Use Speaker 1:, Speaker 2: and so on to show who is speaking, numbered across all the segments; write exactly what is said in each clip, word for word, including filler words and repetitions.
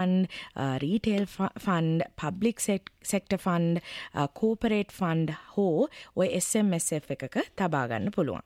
Speaker 1: fund, uh, retail fu- fund, public sec- sector fund, uh, corporate fund හෝ ඔය S M S F එකක තබා ගන්න පුළුවන්.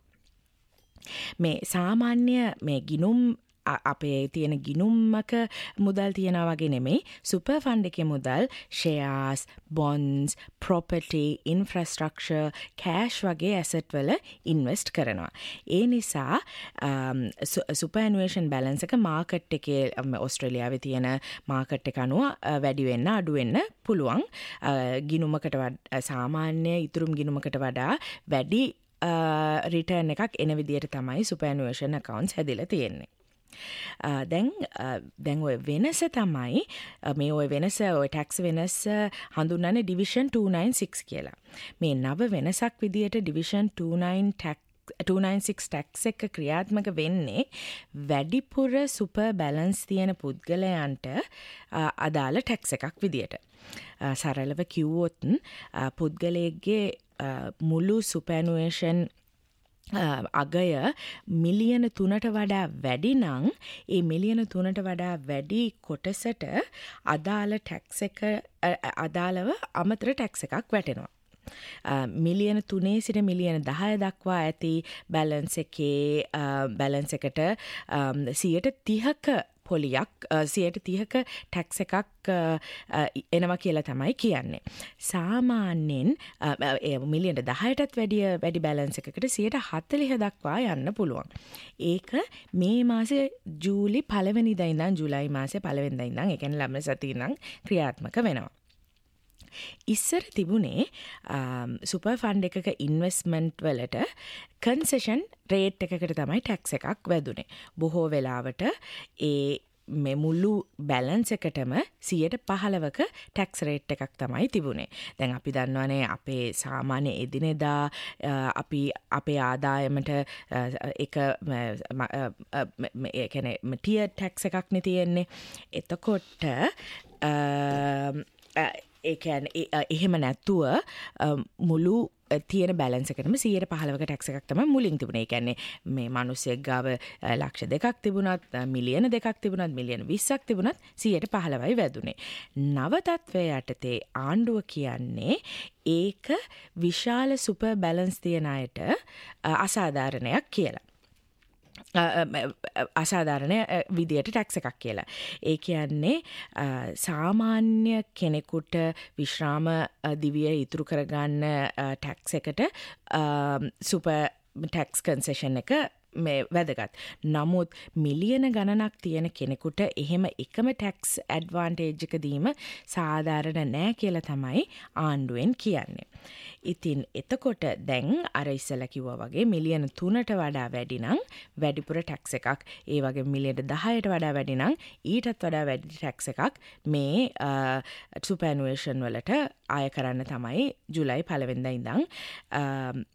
Speaker 1: මේ සාමාන්‍ය මේ ගිනුම් අපේ තියෙන ගිනුම්මක මුදල් තියෙනවා වගේ නෙමෙයි සුපර් ෆන්ඩ් එකේ මුදල් shares, bonds, property, infrastructure, cash වගේ asset වල invest කරනවා. ඒ නිසා superannuation balance එක market එකේ ඕස්ට්‍රේලියාවේ තියෙන market එක අනුව වැඩි වෙන්න අඩු වෙන්න පුළුවන්. ගිනුමකට සාමාන්‍ය ඉතුරුම් ගිනුමකට වඩා වැඩි රිටර්න් එකක් එන විදියට තමයි superannuation accounts හැදිලා තියෙන්නේ. Uh, දැන් uh, දැන් ඔය වෙනස තමයි uh, මේ ඔය වෙනස ඔය ටැක්ස් වෙනස හඳුන්වන්නේ ඩිවිෂන් two ninety-six කියලා. මේ නව වෙනසක් විදියට ඩිවිෂන් two ninety-six ටැක්ස් එක ක්‍රියාත්මක වෙන්නේ වැඩිපුර සුපර් බැලන්ස් තියෙන පුද්ගලයන්ට uh, අදාළ ටැක්ස් එකක් විදියට. Uh, සරලව කිව්වොත් uh, පුද්ගලයෙක්ගේ uh, මුළු සුපර්ඇනුවේෂන් අගය මිලියන තුනට වඩා වැඩි නම් ඒ මිලියන තුනට වඩා වැඩි කොටසට අදාළ ටැක්ස් එක අදාළව අමතර ටැක්ස් එකක් වැටෙනවා. මිලියන තුනේ සිට මිලියන දහය දක්වා ඇති බැලන්ස් එකේ බැලන්ස් එකට සියයට තිහක පොලියක් සියයට තිහක ටැක්ස් එකක් එනවා කියලා තමයි කියන්නේ. සාමාන්‍යයෙන් මිලියන දහයටත් වැඩිය වැඩි බැලන්ස් එකකට සියයට හතළිහ දක්වා යන්න පුළුවන්. ඒක මේ මාසේ ජූලි පළවෙනිදා ඉඳන් ජූලයි මාසේ පළවෙනිදා ඉඳන් ඒ කියන්නේ ළම සතියේ ඉඳන් ක්‍රියාත්මක වෙනවා. ඉස්සර තිබුණේ සුපර් ෆන්ඩ් එකක ඉන්වෙස්ට්මන්ට් වලට කන්සෙෂන් රේට් එකකට තමයි ටැක්ස් එකක් වැදුනේ. බොහෝ වෙලාවට ඒ මේ මුළු බැලන්ස් එකටම සියයට පහළවක ටැක්ස් රේට් එකක් තමයි තිබුණේ. දැන් අපි දන්නවනේ අපේ සාමාන්‍ය එදිනෙදා අපි අපේ ආදායමට එක ඒ කියන්නේ ටියර් ටැක්ස් එකක් නේ තියෙන්නේ. එතකොට ඒ කියන්නේ එහෙම නැතුව මුළු තියෙන බැලන්ස් එකටම සියයට පහළවක ටැක්ස් එකක් තමයි මුලින් තිබුණේ. ඒ කියන්නේ මේ මිනිස්සෙක් ගාව ලක්ෂ දෙකක් තිබුණත්, මිලියන දෙකක් තිබුණත්, මිලියන විස්සක් තිබුණත් සියයට පහළවයි වැදුනේ. නව තත්ත්වය යටතේ ආණ්ඩුව කියන්නේ ඒක විශාල සුපර් බැලන්ස් තියන අයට අසාධාරණයක් කියලා. අසාධාරණ විදියට ටැක්ස් එකක් කියලා. ඒ කියන්නේ සාමාන්‍ය කෙනෙකුට විශ්‍රාම දිවිය ඉතුරු කරගන්න ටැක්ස් එකට සුපර් ටැක්ස් කන්සෙෂන් එක මේ වැදගත්. නමුත් මිලියන ගණනක් තියෙන කෙනෙකුට එහෙම එකම ටැක්ස් ඇඩ්වාන්ටේජ් එක දීම සාධාරණ නෑ කියලා තමයි ආණ්ඩුවෙන් කියන්නේ. ඉතින් එතකොට දැන් අර ඉස්සලා කිව්වා වගේ මිලියන තුනට වඩා වැඩි නම් වැඩිපුර ටැක්ස් එකක්, ඒ වගේ මිලියන දහයට වඩා වැඩි නම් ඊටත් වඩා වැඩි ටැක්ස් එකක් මේ සුපර්ඇනුවේෂන් වලට ආය කරන්න තමයි ජූලයි පළවෙනිදා ඉඳන්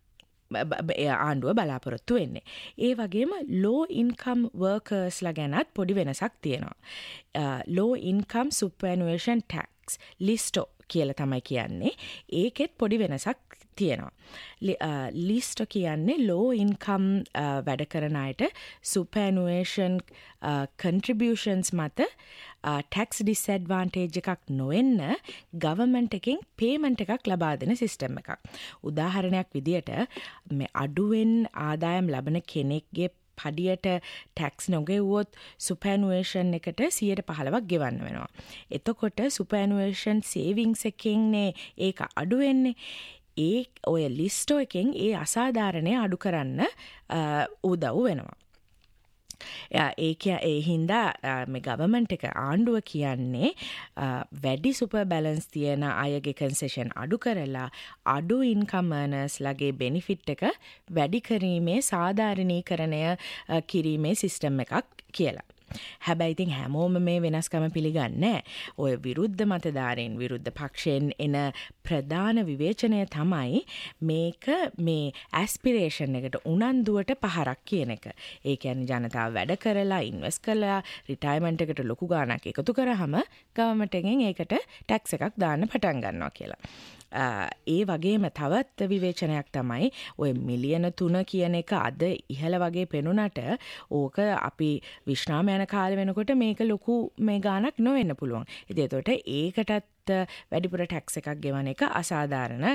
Speaker 1: ආණ්ඩුව බලාපොරොත්තු වෙන්නේ. ඒ වගේම low income workers ලා ගැනත් පොඩි වෙනසක් තියෙනවා. low income superannuation tax listo කියලා තමයි කියන්නේ. ඒකෙත් පොඩි වෙනසක් තියෙනවා. ලිස්ට් කියන්නේ low income වැඩ කරන අයට superannuation contributions මත tax disadvantage එකක් නොවෙන්න government එකෙන් payment එකක් ලබා දෙන system එකක්. උදාහරණයක් විදියට මේ අඩුවෙන් ආදායම් ලබන කෙනෙක්ගේ පඩියට ටැක්ස් නොගෙව්වොත් සුපර්ඇනුවේෂන් එකට සියයට පහළවක් ගෙවන්න වෙනවා. එතකොට සුපර්ඇනුවේෂන් සේවිංස් එකෙන්නේ ඒක අඩු වෙන්නේ. ඒ ඔය ලිස්ට් එකෙන් ඒ අසාධාරණය අඩු කරන්න උදව් වෙනවා. ඒක ඒ හින්දා මේ ගවර්න්මන්ට් එක ආණ්ඩුව කියන්නේ වැඩි සුපර් බැලන්ස් තියෙන අයගේ කන්සෙෂන් අඩු කරලා අඩු ඉන්කම් අර්නර්ස් ලගේ බෙනිෆිට් එක වැඩි කිරීමේ සාධාරණීකරණය කිරීමේ සිස්ටම් එකක් කියලා. හැබැයි ඉතින් හැමෝම මේ වෙනස්කම පිළිගන්නේ නැහැ. ඔය විරුද්ධ මතධාරීන් විරුද්ධ පක්ෂයෙන් එන ප්‍රධාන විවේචනය තමයි මේක මේ ඇස්පිරේෂන් එකට උනන්දුවට පහරක් කියන එක. ඒ කියන්නේ ජනතාව වැඩ කරලා ඉන්වෙස්ට් කරලා රිටයර්මන්ට් එකට ලොකු ගාණක් එකතු කරාම ගවර්න්මන්ට් එකෙන් ඒකට ටැක්ස් එකක් දාන්න පටන් ගන්නවා කියලා. ඒ වගේම තවත් විවේචනයක් තමයි ඔය මිලියන තුන කියන එක අද ඉහළ වගේ පෙනුනට ඕක අපි විශ්‍රාම යන කාලෙ වෙනකොට මේක ලොකු මේ ගාණක් නොවෙන්න පුළුවන්. ඉතින් එතකොට ඒකටත් වැඩිපුර ටැක්ස් එකක් ගෙවන එක අසාධාරණ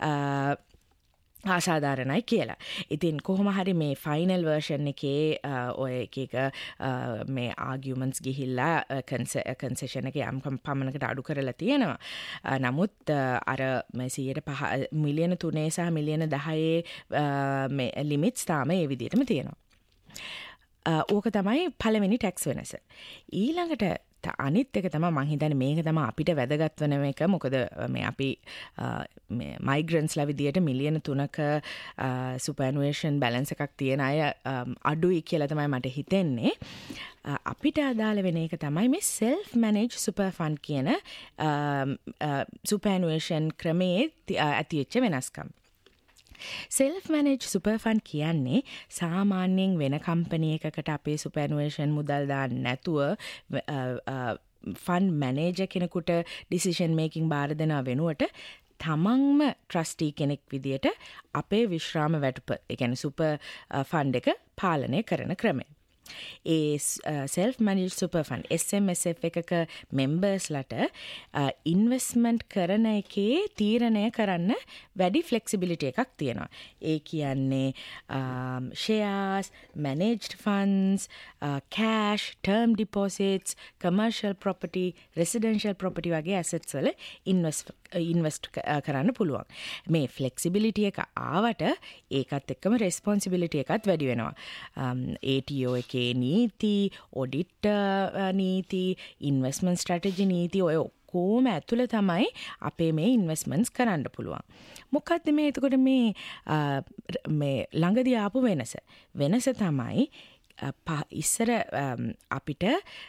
Speaker 1: අසාධාරණයි කියලා. ඉතින් කොහොම හරි මේ ෆයිනල් වර්ෂන් එකේ ඔය එක එක මේ ආගියුමන්ට්ස් ගිහිල්ලා කන්සෙෂන් එක යම් පමණකට අඩු කරලා තියෙනවා. නමුත් අර සියයට පහ මිලියන තුනේ සහ මිලියන දහයේ මේ ලිමිට්ස් තාම ඒ විදිහටම තියෙනවා. ඕක තමයි පළවෙනි ටැක්ස් වෙනස. ඊළඟට අනිත් එක තමයි මං හිතන්නේ මේක තමයි අපිට වැදගත් වෙන එක. මොකද මේ අපි මේ මයිග්‍රන්ට්ස්ලා විදියට මිලියන තුනක සුපර්ඇනුවේෂන් බැලන්ස් එකක් තියෙන අය අඩුයි කියලා තමයි මට හිතෙන්නේ. අපිට අදාළ වෙන එක තමයි මේ self managed super fund කියන සුපර්ඇනුවේෂන් ක්‍රමයේ ඇතිවෙච්ච වෙනස්කම්. self managed super fund කියන්නේ සාමාන්‍යයෙන් වෙන කම්පැනි එකකට අපේ සුපර්ඇනුවේෂන් මුදල් දාන්න නැතුව ෆන්ඩ් මැනේජර් කෙනෙකුට ඩිසිෂන් මේකින් බාර දෙනා වෙනුවට තමන්ම ට්‍රස්ටී කෙනෙක් විදියට අපේ විශ්‍රාම වැටුප, ඒ කියන්නේ සුපර් ෆන්ඩ් එක පාලනය කරන ක්‍රමය. ඒ self managed super fund S M S F එකක මෙම්බර්ස්ලට ඉන්වෙස්ට්මන්ට් කරන එකේ තීරණය කරන්න වැඩි ෆ්ලෙක්සිබිලිටි එකක් තියෙනවා. ඒ කියන්නේ shares, managed funds, cash, term deposits, commercial property, residential property වගේ assets වල invest ඉන්වෙස්ට් කරන්න පුළුවන්. මේ ෆ්ලෙක්සිබිලිටි එක ආවට ඒකත් එක්කම රෙස්පොන්සිබිලිටි එකත් වැඩි වෙනවා. A T O එකේ නීති, ඔඩිට් නීති, ඉන්වෙස්ට්මන්ට් ස්ට්‍රැටජි නීති ඔය ඔක්කොම ඇතුළේ තමයි අපේ මේ ඉන්වෙස්ට්මන්ට්ස් කරන්න පුළුවන්. මොකක්ද මේ එතකොට මේ මේ ළඟදී ආපු වෙනස? වෙනස තමයි ඉස්සර අපිට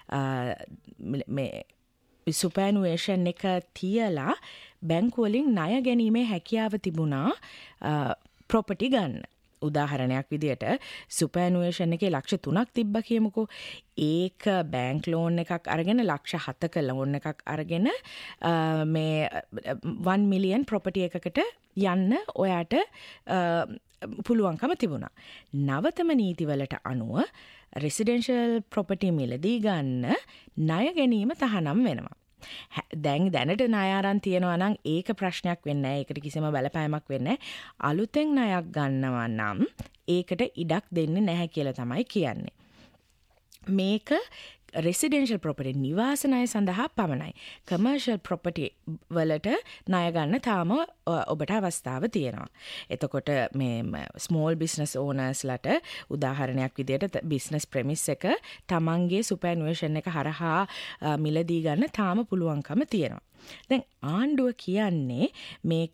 Speaker 1: මේ සුපර්ඇනුවේෂන් එක තියලා බැංකුවලින් ණය ගැනීමේ හැකියාව තිබුණා ප්‍රොපර්ටි ගන්න. උදාහරණයක් විදියට සුපර්ඇනුවේෂන් එකේ ලක්ෂ තුනක් තිබ්බ කියමුකෝ. ඒක බැංක් ලෝන් එකක් අරගෙන ලක්ෂ හතක ලෝන් එකක් අරගෙන මේ one million ප්‍රොපර්ටි එකකට යන්න ඔයාට පුළුවන්කම තිබුණා. නවතම නීතිවලට අනුව රෙසිඩෙන්ෂල් ප්‍රොපර්ටි මිලදී ගන්න ණය ගැනීම තහනම් වෙනවා. දැන් දැනට ණය අරන් තියනවා නම් ඒක ප්‍රශ්නයක් වෙන්නේ නැහැ. ඒකට කිසිම බලපෑමක් වෙන්නේ නැහැ. අලුතෙන් ණයක් ගන්නවා නම් ඒකට ඉඩක් දෙන්නේ නැහැ කියලා තමයි කියන්නේ. මේක residential property නිවාස ණය සඳහා පමණයි. commercial property වලට ණය ගන්න තාම ඔබට අවස්ථාව තියෙනවා. එතකොට මේ small business owners ලට උදාහරණයක් විදියට business premise එක තමන්ගේ superannuation එක හරහා මිලදී ගන්න තාම පුළුවන්කම තියෙනවා. දැන් ආණ්ඩුව කියන්නේ මේක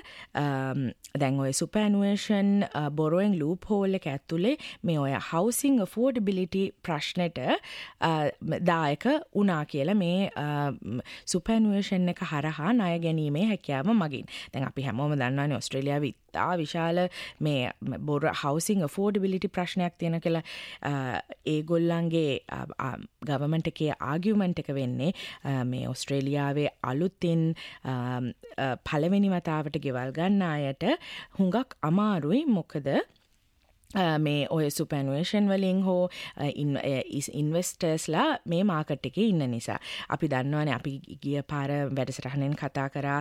Speaker 1: දැන් ඔය superannuation borrowing loophole එක ඇතුලේ මේ ඔය housing affordability ප්‍රශ්නෙට දායක වුණා කියලා මේ superannuation එක හරහා ණය ගැනීමේ හැකියාව මගින්. දැන් අපි හැමෝම දන්නවානේ ඕස්ට්‍රේලියාවේ ඉතා විශාල මේ housing affordability ප්‍රශ්නයක් තියෙන කියලා. ඒගොල්ලන්ගේ government එකේ argument එක වෙන්නේ මේ ඕස්ට්‍රේලියාවේ අලුතින් පළවෙනි වතාවට ගෙවල් ගන්න අයට හුඟක් අමාරුයි. මොකද මේ ඔය සුපර්ඇනුවේෂන් වලින් හෝ ඉන්වෙස්ටර්ස්ලා මේ මාකට් එකේ ඉන්න නිසා. අපි දන්නවනේ අපි ගිය පාර වැඩසටහනෙන් කතා කරා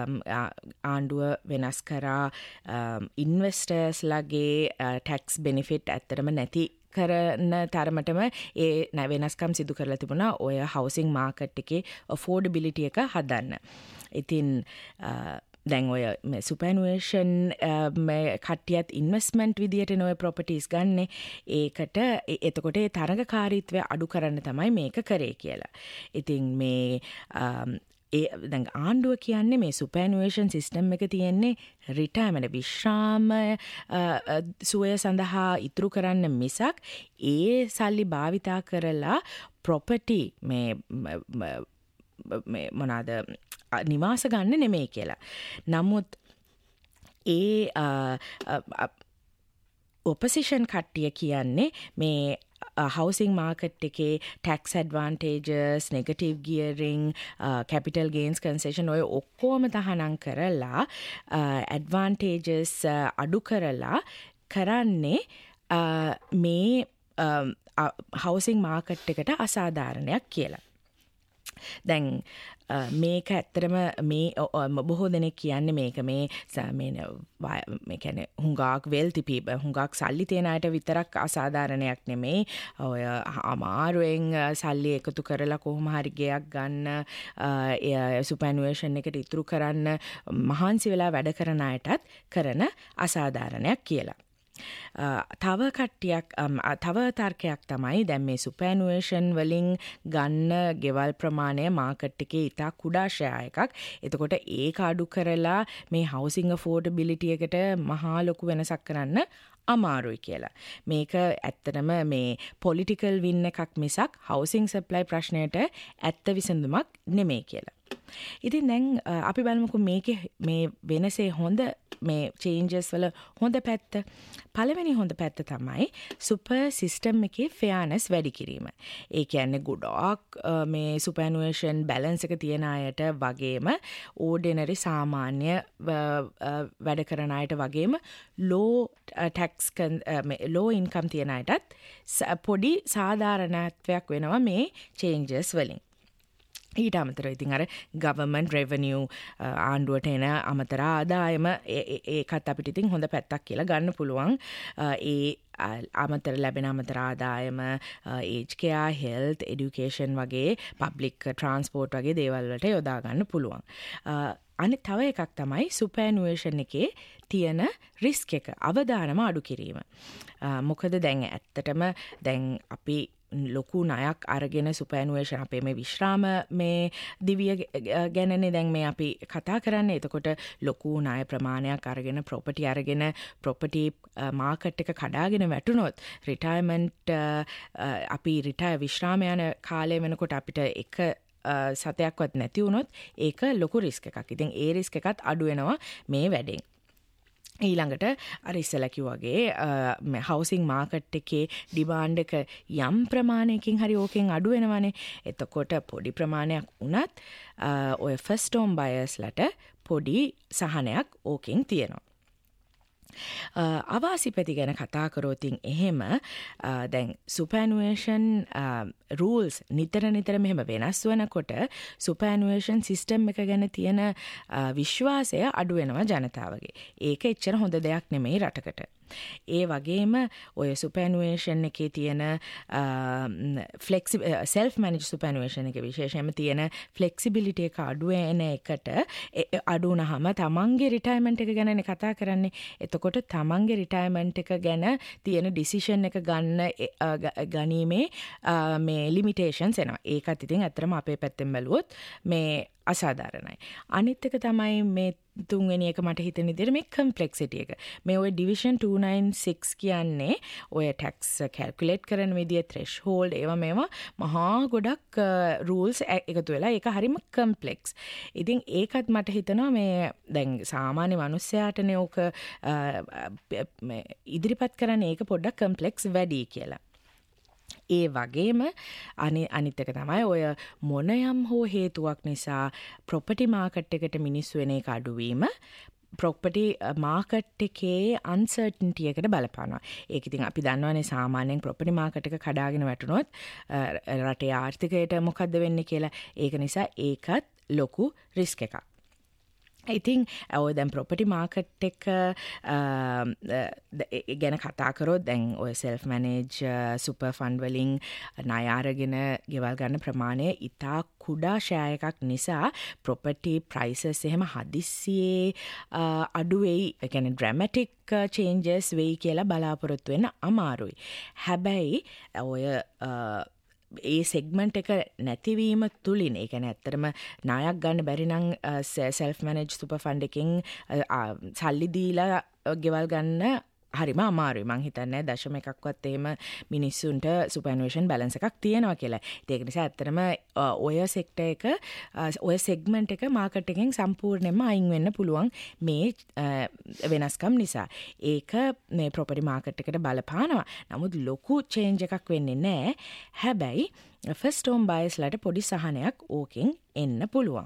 Speaker 1: ආණ්ඩුව වෙනස් කරා ඉන්වෙස්ටර්ස්ලාගේ ටැක්ස් බෙනිෆිට් ඇත්තටම නැති කරන තරමටම ඒ වෙනස්කම් සිදු කරලා තිබුණා ඔය හවුසින් මාකට් එකේ affordability එක හදන්න. ඉතින් දැන් ඔය සුපර්ඇනුවේෂන් කට්ටියත් ඉන්වෙස්ට්මන්ට් විදියට නොය ප්‍රොපර්ටිස් ගන්න. ඒකට එතකොට ඒ තරඟකාරීත්වය අඩු කරන්න තමයි මේක කරේ කියලා. ඉතින් මේ ඒ දැන් ආණ්ඩුව කියන්නේ මේ සුපර්ඇනුවේෂන් සිස්ටම් එක තියෙන්නේ රිටයර්මන්ට් විශ්‍රාම සුවය සඳහා ඉතුරු කරන්න මිසක් ඒ සල්ලි භාවිතා කරලා ප්‍රොපර්ටි මේ මේ මොනවාද නිවාස ගන්න නෙමෙයි කියලා. නමුත් ඒ ඔපොසිෂන් කට්ටිය කියන්නේ මේ හවසිං මාකට් එකේ tax advantages, negative ගියරිං, capital gains කන්සෙෂන් ඔය ඔක්කොම තහනම් කරලා ඇඩ්වාන්ටේජස් අඩු කරලා කරන්නේ මේ හවසිං මාකට් එකට අසාධාරණයක් කියලා. දැන් මේක ඇත්තරම මේ බොහෝ දෙනෙක් කියන්නේ මේක මේ මේ කියන්නේ හුඟක් වෙල්ති පීපල් හුඟක් සල්ලි තියන අයට විතරක් අසාධාරණයක් නෙමෙයි. ඔය අමාරුවෙන් සල්ලි එකතු කරලා කොහොම හරි ගෙයක් ගන්න සුපර්ඇනුවේෂන් එකට ඉතුරු කරන්න මහන්සි වෙලා වැඩ කරන අයටත් කරන අසාධාරණයක් කියලා. තව කට්ටියක් තව තර්කයක් තමයි දැන් මේ සුපර්ඇනුවේෂන් වලින් ගන්න ගෙවල් ප්‍රමාණය මාකට් එකේ ඉතා කුඩා ෂෙයා එකක්. එතකොට ඒක අඩු කරලා මේ හවුසිං අෆෝඩබිලිටි එකට මහා ලොකු වෙනසක් කරන්න අමාරුයි කියලා. මේක ඇත්තටම මේ පොලිටිකල් වින් එකක් මිසක් හවුසිං සප්ලයි ප්‍රශ්නයට ඇත්ත විසඳුමක් නෙමෙයි කියලා. ඉතින් දැන් අපි බලමුකෝ මේකේ මේ වෙනසේ හොඳ මේ චේන්ජස් වල හොඳ පැත්ත. පළවෙනි හොඳ පැත්ත තමයි සුපර් සිස්ටම් එකේ ෆෙයානස් වැඩි කිරීම. ඒ කියන්නේ ගොඩක් මේ සුපර්ඇනුවේෂන් බැලන්ස් එක තියන අයට වගේම ඕඩිනරි සාමාන්‍ය වැඩ කරන අයට වගේම ලෝ ටැක්ස් ලෝ ඉන්කම් තියන අයටත් පොඩි සාධාරණත්වයක් වෙනවා මේ චේන්ජස් වලින්. ඊට අමතර ඉතින් අර ගවර්න්මන්ට් රෙවෙනියු ආණ්ඩුවට එන අමතර ආදායම ඒකත් අපිට ඉතින් හොඳ පැත්තක් කියලා ගන්න පුළුවන්. ඒ අමතර ලැබෙන අමතර ආදායම ඒජ් කෙයා, හෙල්ත්, එඩියුකේෂන් වගේ පබ්ලික් ට්‍රාන්ස්පෝර්ට් වගේ දේවල් වලට යොදා ගන්න පුළුවන්. අනිත් තව එකක් තමයි සුපර්ඇනුවේෂන් එකේ තියෙන රිස්ක් එක අවදානම අඩු කිරීම. මොකද දැන් ඇත්තටම දැන් අපි ලොකු ණයක් අරගෙන සුපර්ඇනුවේෂන් අපේ මේ විශ්‍රාම මේ දිවිය ගැනනේ දැන් මේ අපි කතා කරන්නේ. එතකොට ලොකු ණය ප්‍රමාණයක් අරගෙන ප්‍රොපර්ටි අරගෙන ප්‍රොපර්ටි මාකට් එක කඩාගෙන වැටුනොත් රිටයර්මන්ට් අපි රිටයර් විශ්‍රාම යන කාලය වෙනකොට අපිට එක සතයක්වත් නැති වුණොත් ඒක ලොකු රිස්ක් එකක්. ඉතින් ඒ රිස්ක් එකත් අඩු වෙනවා මේ වැඩෙන්. ඊළඟට අර ඉස්සෙල්ලා කිව්වාගේ හවුසිං මාකට් එකේ ඩිමාන්ඩ් එක යම් ප්‍රමාණයකින් හරි ඕකෙන් අඩු වෙනවනේ. එතකොට පොඩි ප්‍රමාණයක් වුණත් ඔය ෆස්ට් හෝම් බයර්ස්ලට පොඩි සහනයක් ඕකෙන් තියෙනවා. අවාසි පැති ගැන කතා කරෝතින් එහෙම දැන් සුපර්ඇනුවේෂන් රූල්ස් නිතර නිතර මෙහෙම වෙනස් වනකොට සුපර්ඇනුවේෂන් සිස්ටම් එක ගැන තියෙන විශ්වාසය අඩු වෙනවා ජනතාවගේ. ඒක එච්චර හොඳ දෙයක් නෙමෙයි රටකට. ඒ වගේම ඔය සුපර්ඇනුවේෂන් එකේ තියෙන ෆ්ලෙක්සි සෙල්ෆ් මැනේජ් සුපර්ඇනුවේෂන් එකේ විශේෂයෙන්ම තියෙන ෆ්ලෙක්සිබිලිටි එක අඩු වෙන එකට අඩු වුණාම තමන්ගේ රිටයර්මන්ට් එක ගැනනේ කතා කරන්නේ. එතකොට තමන්ගේ රිටයර්මන්ට් එක ගැන තියෙන ඩිසිෂන් එක ගන්න ගනීමේ මේ ලිමිටේෂන්ස් එනවා. ඒකත් ඉතින් ඇත්තටම අපේ පැත්තෙන් බැලුවොත් මේ අසාධාරණයි. අනිත් එක තමයි මේ තුන්වෙනි එක මට හිතෙන විදිහට මේ කම්ප්ලෙක්සිටි එක. මේ ඔය ඩිවිෂන් two ninety-six කියන්නේ ඔය ටැක්ස් කැල්කියුලේට් කරන විදිය, threshold ඒවා මේවා මහා ගොඩක් රූල්ස් එකතු වෙලා ඒක හරිම කම්ප්ලෙක්ස්. ඉතින් ඒකත් මට හිතෙනවා මේ දැන් සාමාන්‍ය මිනිස්සයාටනේ ඕක ඉදිරිපත් කරන්නේ ඒක පොඩ්ඩක් කම්ප්ලෙක්ස් වැඩි කියලා. ඒ වගේම අනිත් එක තමයි ඔය මොනයම් හෝ හේතුවක් නිසා ප්‍රොපර්ටි මාකට් එකට මිනිස්සු වෙන එක අඩුවීම ප්‍රොපර්ටි මාකට් එකේ අන්සර්ටන්ටි එකට බලපානවා. ඒක ඉතින් අපි දන්නවනේ සාමාන්‍යයෙන් ප්‍රොපර්ටි මාකට් එක කඩාගෙන වැටුනොත් රටේ ආර්ථිකයට මොකද්ද වෙන්නේ කියලා. ඒක නිසා ඒකත් ලොකු රිස්ක් එකක්. ඉතින් ඔය දැන් ප්‍රොපර්ටි මාකට් එක ගැන කතා කරොත් දැන් ඔය සෙල්ෆ් මැනේජ් සුපර් ෆන්ඩ් වලින් ණය අරගෙන ගෙවල් ගන්න ප්‍රමාණය ඉතා කුඩා ෂෙයා එකක් නිසා ප්‍රොපර්ටි ප්‍රයිසස් එහෙම හදිස්සියේ අඩු වෙයි. ඒ කියන්නේ ඩ්‍රැමැටික් චේන්ජස් වෙයි කියලා බලාපොරොත්තු වෙන්න අමාරුයි. හැබැයි ඔය ඒ සෙග්මන්ට් එක නැතිවීම තුලින් ඒ කියන්නේ ඇත්තටම ණයක් ගන්න බැරි නම් සෙල්ෆ් මැනේජ් සුපර් ෆන්ඩ් එකකින් සල්ලි දීලා ගෙවල් ගන්න හරිම අමාරුයි. මං හිතන්නේ දශම එකක්වත් එහෙම මිනිස්සුන්ට සුපර්ඇනුවේෂන් බැලන්ස් එකක් තියෙනවා කියලා. ඒක නිසා ඇත්තටම ඔය සෙක්ටර් එක ඔය සෙග්මන්ට් එක මාකට් එකෙන් සම්පූර්ණයෙන්ම අයින් වෙන්න පුළුවන් මේ වෙනස්කම් නිසා. ඒක මේ ප්‍රොපර්ටි මාකට් එකට බලපානවා. නමුත් ලොකු චේන්ජ් එකක් වෙන්නේ නැහැ. හැබැයි ෆස්ට් හෝම් බයර්ස්ලාට පොඩි සහනයක් ඕකෙන් එන්න පුළුවන්.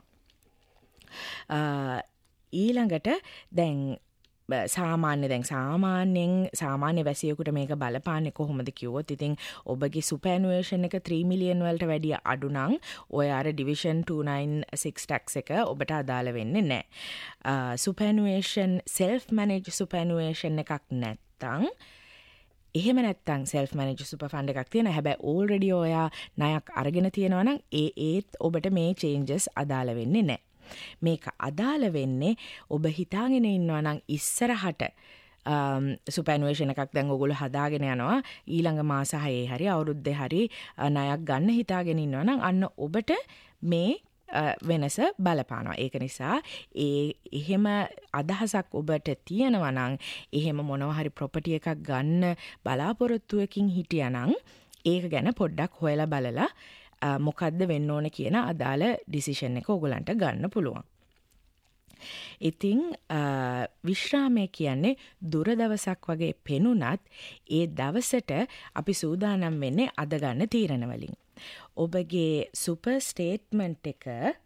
Speaker 1: ඊළඟට දැන් සාමාන්‍ය දැන් සාමාන්‍යයෙන් සාමාන්‍ය වැසියෙකුට මේක බලපාන්නේ කොහොමද කිව්වොත් ඉතින් ඔබගේ සුපර්ඇනුවේෂන් එක three මිලියන් වලට වැඩිය අඩු නම් ඔය අර ඩිවිෂන් two ninety-six ටැක්ස් එක ඔබට අදාළ වෙන්නේ නැහැ. සුපර්ඇනුවේෂන් self managed සුපර්ඇනුවේෂන් එකක් නැත්තම් එහෙම නැත්තම් self managed super fund එකක් තියෙනවා. හැබැයි already ඔයා ණයක් අරගෙන තියෙනවා නම් ඒ ඒත් ඔබට මේ changes අදාළ වෙන්නේ නැහැ. මේක අදාළ වෙන්නේ ඔබ හිතාගෙන ඉන්නවා නම් ඉස්සරහට සුපර්ඇනුවේෂන් එකක් දැන් ඔයගොල්ලෝ හදාගෙන යනවා ඊළඟ මාස හයේ හරි අවුරුද්දේ හරි ණයක් ගන්න හිතාගෙන ඉන්නවා නම් අන්න ඔබට මේ වෙනස බලපානවා. ඒක නිසා ඒ එහෙම අදහසක් ඔබට තියෙනවා නම් එහෙම මොනවා හරි ප්‍රොපර්ටි එකක් ගන්න බලාපොරොත්තුවකින් හිටියා නම් ඒක ගැන පොඩ්ඩක් හොයලා බලලා මොකද්ද වෙන්න ඕන කියන අදාළ ඩිසිෂන් එක ඔයගලන්ට ගන්න පුළුවන්. ඉතින් විශ්‍රාමය කියන්නේ දුර දවසක් වගේ පෙනුනත් ඒ දවසට අපි සූදානම් වෙන්නේ අද ගන්න තීරණ වලින්. ඔබගේ සුපර් ස්ටේට්මන්ට් එක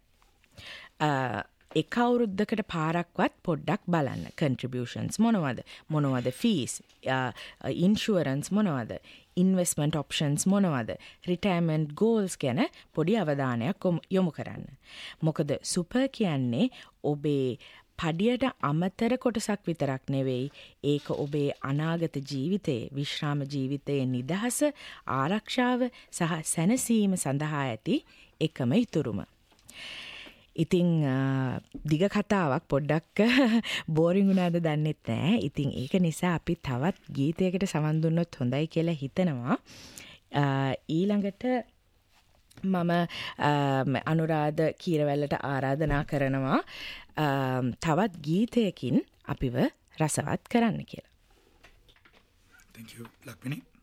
Speaker 1: එක අවුරුද්දකට පාරක්වත් පොඩ්ඩක් බලන්න. කන්ට්‍රිබියුෂන්ස් මොනවද? මොනවද ෆීස්? ඉන්ෂුරන්ස් මොනවද? ඉන්වෙස්ට්මන්ට් ඔප්ෂන්ස් මොනවද? රිටයර්මන්ට් ගෝල්ස් ගැන පොඩි අවධානයක් යොමු කරන්න. මොකද සුපර් කියන්නේ ඔබේ පඩියට අමතර කොටසක් විතරක් නෙවෙයි, ඒක ඔබේ අනාගත ජීවිතයේ විශ්‍රාම ජීවිතයේ නිදහස, ආරක්ෂාව සහ සැනසීම සඳහා ඇති එකම ඉතුරුම. ඉතින් දිග කතාවක් පොඩ්ඩක් බෝරිං වුණාද දන්නෙත් නෑ. ඉතින් ඒක නිසා අපි තවත් ගීතයකට සමන් දුන්නොත් හොඳයි කියලා හිතනවා. ඊළඟට මම අනුරාධ කීරවැල්ලට ආරාධනා කරනවා තවත් ගීතයකින් අපිව රසවත් කරන්න කියලා.
Speaker 2: Thank you, Lakmini.